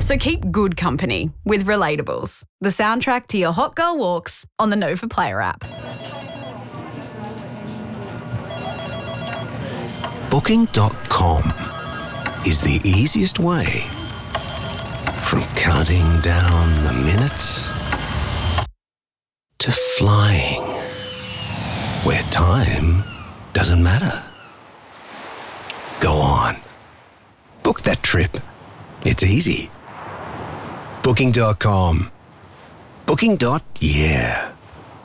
So keep good company with Relatables, the soundtrack to your hot girl walks on the Nova Player app. Booking.com is the easiest way from counting down the minutes to flying where time doesn't matter. Go on. Book that trip. It's easy. Booking.com. Booking.yeah.